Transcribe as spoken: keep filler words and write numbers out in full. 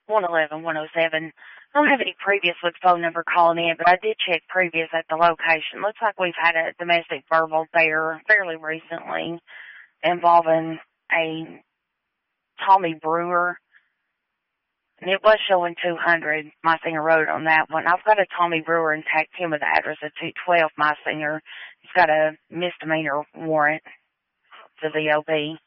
one eleven, one oh seven. I don't have any previous with phone number calling in, but I did check previous at the location. Looks like we've had a domestic verbal there fairly recently involving a Tommy Brewer. And it was showing two hundred Mysinger Road on that one. I've got a Tommy Brewer and tagged him with the address of two twelve Mysinger. He's got a misdemeanor warrant for the O B.